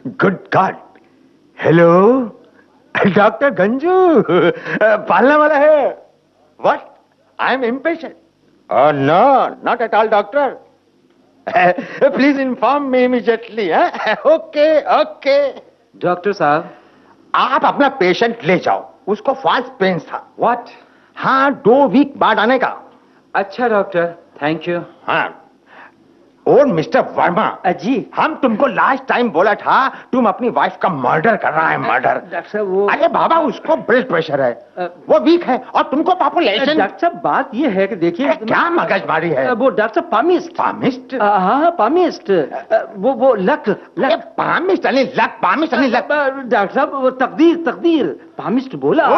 Good God. Hello doctor Ganju, पालने वाला है। What? I am impatient. No, not at all doctor. Please inform me immediately. Okay okay. Doctor साहब, आप अपना patient ले जाओ, उसको फॉल्स पेन्स था। व्हाट? हाँ, 2 वीक बाद आने का। अच्छा डॉक्टर, थैंक यू। हाँ। और मिस्टर वर्मा जी, हम तुमको लास्ट टाइम बोला था तुम अपनी वाइफ का मर्डर कर रहा है। मर्डर। डॉक्टर साहब वो, अरे बाबा, उसको ब्लड प्रेशर है, वो वीक है, और तुमको पॉपुलेशन। डॉक्टर साहब बात ये है कि देखिए क्या मगजमारी है? वो डॉक्टर साहब पामिस्ट। पामिस्ट? हाँ पामिस्ट। वो लक पामिस्ट यानी लक, पामिस्ट यानी लक। डॉक्टर साहब वो तकदीर, तकदीर पामिस्ट बोला।